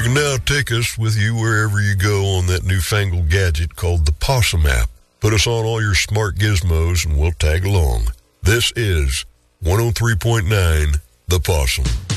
You can now take us with you wherever you go on that newfangled gadget called the Possum app. Put us on all your smart gizmos and we'll tag along. This is 103.9 The Possum.